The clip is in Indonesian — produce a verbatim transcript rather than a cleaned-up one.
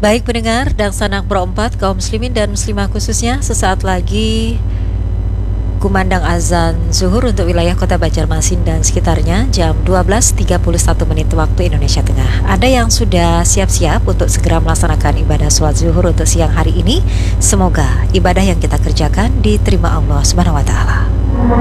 Baik pendengar dan sanak berempat kaum muslimin dan muslimah khususnya, sesaat lagi kumandang azan zuhur untuk wilayah kota Banjarmasin dan sekitarnya jam dua belas tiga puluh satu menit waktu Indonesia Tengah. Ada yang sudah siap-siap untuk segera melaksanakan ibadah sholat zuhur untuk siang hari ini. Semoga ibadah yang kita kerjakan diterima Allah Subhanahu wa Ta'ala.